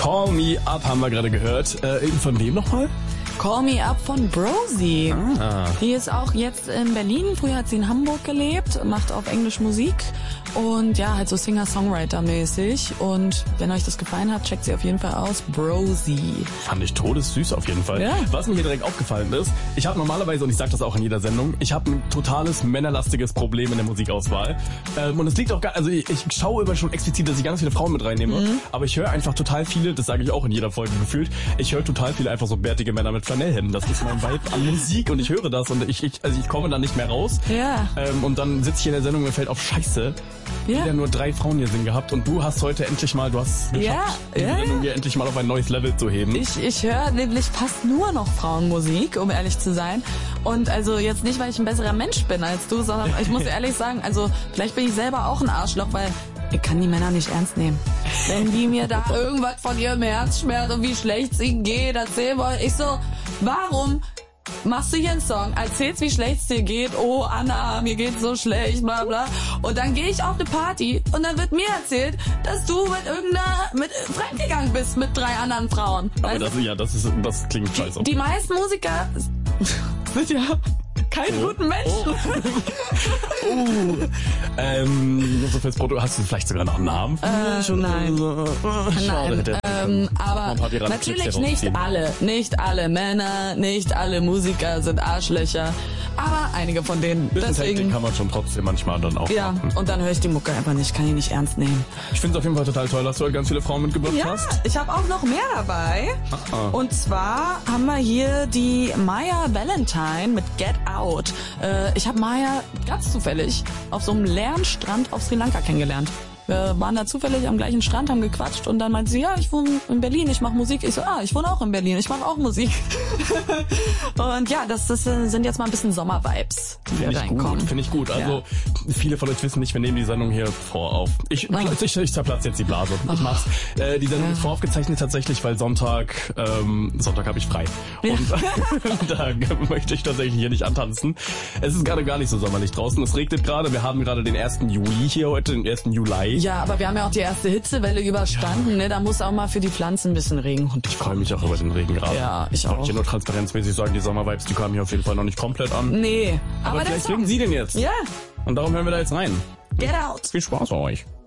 Call Me Up haben wir gerade gehört. Von wem nochmal? Call Me Up von Brosie. Ah. Die ist auch jetzt in Berlin. Früher hat sie in Hamburg gelebt, macht auf Englisch Musik und ja, halt so Singer-Songwriter-mäßig. Und wenn euch das gefallen hat, checkt sie auf jeden Fall aus. Brosie. Fand ich todessüß auf jeden Fall. Ja. Was mir hier direkt aufgefallen ist, ich habe normalerweise, und ich sage das auch in jeder Sendung, ich habe ein totales männerlastiges Problem in der Musikauswahl. Und es liegt auch gar, also ich schaue immer schon explizit, dass ich ganz viele Frauen mit reinnehme, aber ich höre einfach total viele, das sage ich auch in jeder Folge gefühlt, ich höre total viele einfach so bärtige Männer mit Flanellhemden. Das ist mein Vibe an Musik und ich höre das und ich komme da nicht mehr raus. Ja. Und dann sitze ich in der Sendung und mir fällt auf, scheiße, wieder nur 3 Frauen hier sind gehabt und du hast heute endlich mal, du hast geschafft, die Sendung hier endlich mal auf ein neues Level zu heben. Ich höre nämlich fast nur noch Frauenmusik, um ehrlich zu sein. Und also jetzt nicht, weil ich ein besserer Mensch bin als du, sondern ich muss ehrlich sagen, also vielleicht bin ich selber auch ein Arschloch, weil ich kann die Männer nicht ernst nehmen. Wenn die mir da irgendwas von ihrem Herzschmerz und wie schlecht es ihnen geht erzählen wollen, ich so, warum machst du hier einen Song, erzählst, wie schlecht es dir geht, oh Anna, mir geht's so schlecht, bla bla. Und dann gehe ich auf eine Party und dann wird mir erzählt, dass du mit fremdgegangen bist mit 3 anderen Frauen. Aber das klingt scheiße. Die meisten Musiker sind ja keine guten Menschen. So fürs Proto, hast du vielleicht sogar noch einen Namen? Nein. Schade, aber natürlich nicht alle Männer, nicht alle Musiker sind Arschlöcher, aber einige von denen. Deswegen kann man schon trotzdem manchmal dann auch machen. Und dann höre ich die Mucke einfach nicht, kann die nicht ernst nehmen. Ich finde es auf jeden Fall total toll, dass du heute ganz viele Frauen mitgebracht hast. Ja, ich habe auch noch mehr dabei. Und zwar haben wir hier die Maya Valentine mit Get Out. Ich habe Maya ganz zufällig auf so einem leeren Strand auf Sri Lanka kennengelernt. Wir waren da zufällig am gleichen Strand, haben gequatscht und dann meinte sie, ja, ich wohne in Berlin, ich mache Musik. Ich so, ich wohne auch in Berlin, ich mache auch Musik. Und ja, das sind jetzt mal ein bisschen Sommer-Vibes, die da reinkommen. Finde ich gut. Also viele von euch wissen nicht, wir nehmen die Sendung hier vorauf. Ich zerplatze jetzt die Blase. Ich mach's. Die Sendung ist voraufgezeichnet tatsächlich, weil Sonntag habe ich frei. Ja. Und da möchte ich tatsächlich hier nicht antanzen. Es ist gerade gar nicht so sommerlich draußen. Es regnet gerade. Wir haben gerade den 1. Juli hier heute, den 1. Juli. Ja, aber wir haben ja auch die erste Hitzewelle überstanden, ne? Da muss auch mal für die Pflanzen ein bisschen Regen runter. Ich freue mich auch über den Regen gerade. Ja, ich auch. Ich kann nur transparenzmäßig sagen, die Sommervibes, die kamen hier auf jeden Fall noch nicht komplett an. Nee. Aber vielleicht kriegen Sie den jetzt. Ja. Und darum hören wir da jetzt rein. Get Out. Viel Spaß euch.